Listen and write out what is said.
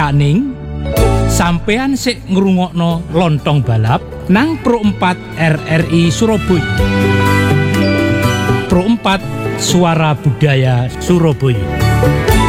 Cakning sampean sik ngrungokno Lontong Balap nang Pro 4 RRI Surabaya. Pro 4 Suara Budaya Surabaya.